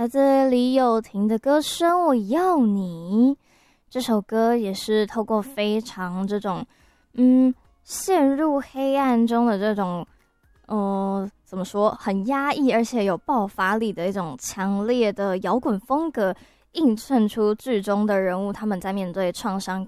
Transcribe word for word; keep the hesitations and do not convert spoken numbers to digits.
来自李友廷的歌声《我要你》。这首歌也是透过非常这种嗯陷入黑暗中的这种呃怎么说很压抑而且有爆发力的一种强烈的摇滚风格，映衬出剧中的人物他们在面对创伤